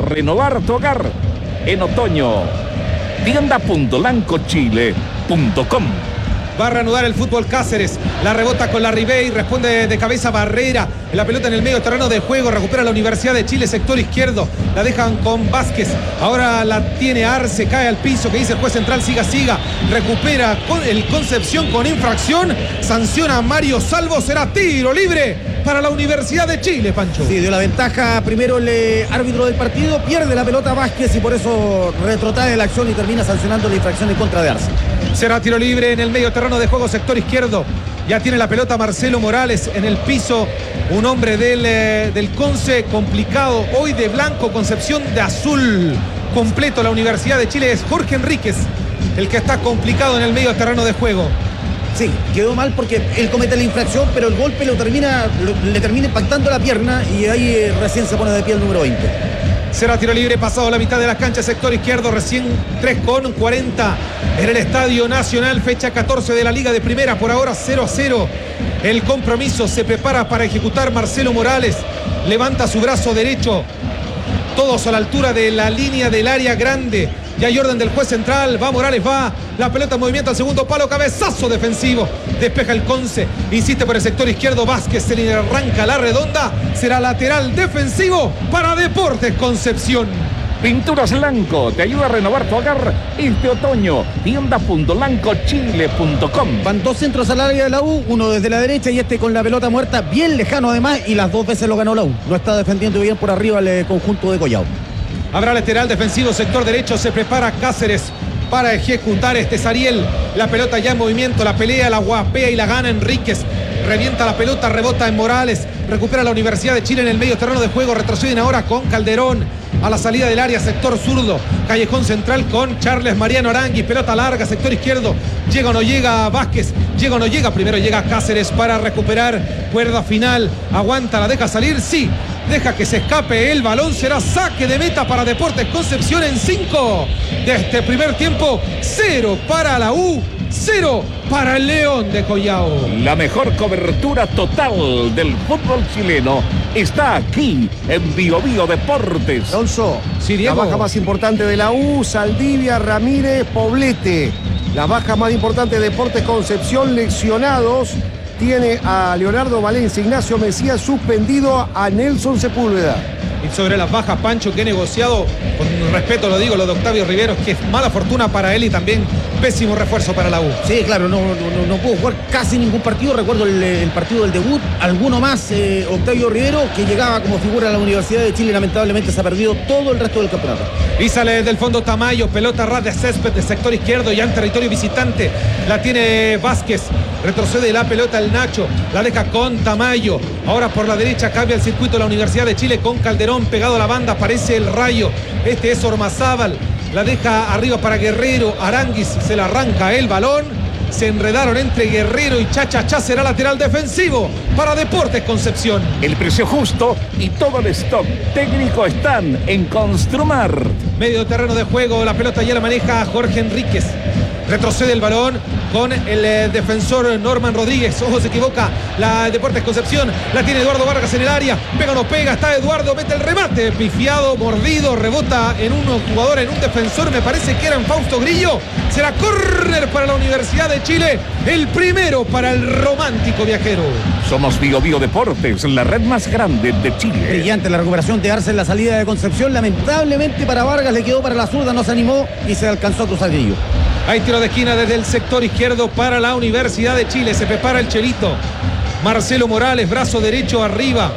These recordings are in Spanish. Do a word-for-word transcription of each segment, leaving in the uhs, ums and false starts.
renovar tu hogar en otoño. tienda punto lancochile punto com. Va a reanudar el fútbol Cáceres. La rebota con la Ribey. Responde de cabeza Barrera. La pelota en el medio terreno de juego. Recupera la Universidad de Chile, sector izquierdo. La dejan con Vázquez. Ahora la tiene Arce. Cae al piso. Que dice el juez central. Siga, siga. Recupera con el Concepción con infracción. Sanciona a Mario Salvo. Será tiro libre para la Universidad de Chile, Pancho. Sí, dio la ventaja primero el eh, árbitro del partido. Pierde la pelota Vázquez y por eso retrotrae la acción y termina sancionando la infracción en contra de Arce. Será tiro libre en el medio terreno de juego, sector izquierdo. Ya tiene la pelota Marcelo Morales en el piso. Un hombre del, eh, del Conce complicado. Hoy de blanco, Concepción de azul. Completo la Universidad de Chile. Es Jorge Enríquez el que está complicado en el medio terreno de juego. Sí, quedó mal porque él comete la infracción, pero el golpe lo termina, lo, le termina impactando la pierna y ahí eh, recién se pone de pie el número veinte. Será tiro libre pasado la mitad de la cancha, sector izquierdo, recién tres con cuarenta en el Estadio Nacional, fecha catorce de la Liga de Primera, por ahora cero a cero. El compromiso se prepara para ejecutar Marcelo Morales, levanta su brazo derecho, todos a la altura de la línea del área grande. Ya hay orden del juez central, va Morales, va, la pelota en movimiento al segundo palo, cabezazo defensivo, despeja el Conce, insiste por el sector izquierdo, Vázquez se le arranca la redonda, será lateral defensivo para Deportes Concepción. Pinturas Lanco te ayuda a renovar tu hogar este otoño. tienda punto lancochile punto com. Van dos centros al área de la U, uno desde la derecha y este con la pelota muerta, bien lejano además, y las dos veces lo ganó la U. No está defendiendo bien por arriba el eh, conjunto de Collao. Habrá lateral defensivo, sector derecho, se prepara Cáceres para ejecutar este Sariel. La pelota ya en movimiento, la pelea, la guapea y la gana Enríquez. Revienta la pelota, rebota en Morales, recupera la Universidad de Chile en el medio terreno de juego, retroceden ahora con Calderón a la salida del área, sector zurdo, callejón central con Charles Mariano Aranguis, pelota larga, sector izquierdo, llega o no llega Vázquez, llega o no llega, primero llega Cáceres para recuperar, cuerda final, aguanta, la deja salir, sí, deja que se escape el balón, será saque de meta para Deportes Concepción en cinco de este primer tiempo, cero para la U, cero para el León de Collao. La mejor cobertura total del fútbol chileno está aquí en Bio Bio Deportes. Alonso, sí, la baja más importante de la U, Saldivia, Ramírez, Poblete. La baja más importante de Deportes Concepción, lesionados. Tiene a Leonardo Valencia, Ignacio Mesías suspendido, a Nelson Sepúlveda. Y sobre las bajas, Pancho, que he negociado, con respeto lo digo, lo de Octavio Riveros, que es mala fortuna para él y también pésimo refuerzo para la U. Sí, claro, no, no, no pudo jugar casi ningún partido. Recuerdo el, el partido del debut, alguno más, eh, Octavio Rivero, que llegaba como figura a la Universidad de Chile, lamentablemente se ha perdido todo el resto del campeonato. Y sale desde el fondo Tamayo, pelota ras de césped de sector izquierdo, ya en territorio visitante, la tiene Vázquez, retrocede la pelota el Nacho, la deja con Tamayo, ahora por la derecha cambia el circuito de la Universidad de Chile con Calderón, pegado a la banda, aparece el Rayo, este es Ormazábal, la deja arriba para Guerrero, Aranguis se la arranca el balón, se enredaron entre Guerrero y Chachachá, será lateral defensivo para Deportes Concepción. El precio justo y todo el stock técnico están en Construmar. Medio terreno de juego, la pelota ya la maneja Jorge Enríquez. Retrocede el balón con el eh, defensor Norman Rodríguez. Ojo, se equivoca la Deportes Concepción. La tiene Eduardo Vargas en el área. Pega o no pega. Está Eduardo. Mete el remate. Pifiado, mordido. Rebota en un jugador, en un defensor. Me parece que era en Fausto Grillo. Será córner para la Universidad de Chile. El primero para el romántico viajero. Somos Bio Bio Deportes, la red más grande de Chile. Brillante la recuperación de Arce en la salida de Concepción. Lamentablemente para Vargas le quedó para la zurda. No se animó y se alcanzó a cruzar Grillo. Hay tiro de esquina desde el sector izquierdo para la Universidad de Chile. Se prepara el Chelito. Marcelo Morales, brazo derecho arriba.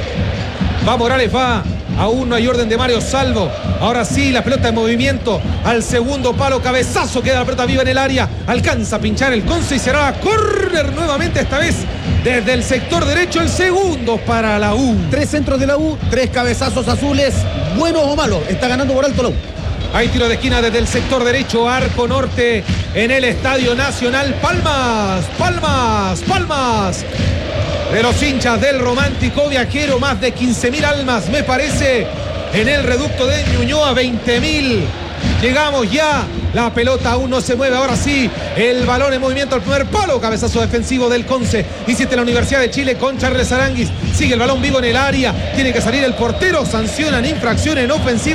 Va Morales, va. Aún no hay orden de Mario Salvo. Ahora sí, la pelota en movimiento. Al segundo palo, cabezazo. Queda la pelota viva en el área. Alcanza a pinchar el Conce y será córner nuevamente, esta vez desde el sector derecho. El segundo para la U. Tres centros de la U, tres cabezazos azules. ¿Buenos o malos? Está ganando por alto la U. Hay tiro de esquina desde el sector derecho, arco norte en el Estadio Nacional. Palmas, palmas, palmas de los hinchas del romántico viajero. Más de quince mil almas, me parece, en el reducto de Ñuñoa, veinte mil. Llegamos ya, la pelota aún no se mueve, ahora sí, el balón en movimiento al primer palo, cabezazo defensivo del Conce, insiste la Universidad de Chile con Charles Aranguis, sigue el balón vivo en el área, tiene que salir el portero, sancionan infracción en ofensiva.